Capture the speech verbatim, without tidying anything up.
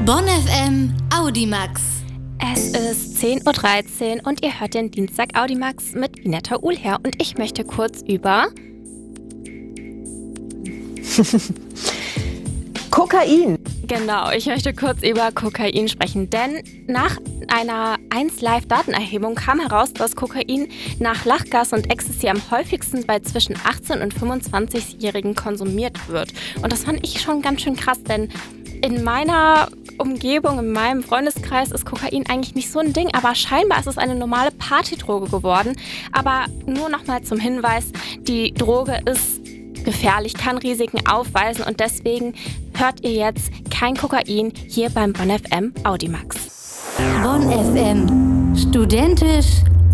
Bonn F M Audimax. Es ist zehn Uhr dreizehn und ihr hört den Dienstag Audimax mit Vineta Uhlher und ich möchte kurz über Kokain. Genau, ich möchte kurz über Kokain sprechen, denn nach einer eins Live-Datenerhebung kam heraus, dass Kokain nach Lachgas und Ecstasy am häufigsten bei zwischen achtzehn- und fünfundzwanzigjährigen konsumiert wird. Und das fand ich schon ganz schön krass, denn in meiner Umgebung, in meinem Freundeskreis ist Kokain eigentlich nicht so ein Ding, aber scheinbar ist es eine normale Partydroge geworden. Aber nur nochmal zum Hinweis, die Droge ist gefährlich, kann Risiken aufweisen und deswegen hört ihr jetzt kein Kokain hier beim Bonn F M Audimax. Bonn F M. Studentisch,